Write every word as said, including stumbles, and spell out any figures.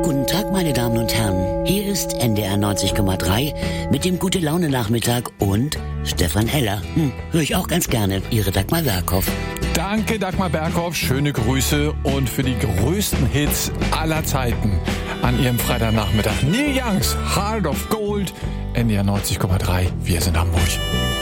Guten Tag, meine Damen und Herren. Hier ist N D R neunzig Komma drei mit dem Gute-Laune-Nachmittag und Stefan Heller. Hm, höre ich auch ganz gerne. Ihre Dagmar Berghoff. Danke, Dagmar Berghoff. Schöne Grüße und für die größten Hits aller Zeiten an Ihrem Freitagnachmittag. Neil Youngs, Heart of Gold, N D R neunzig Komma drei. Wir sind Hamburg.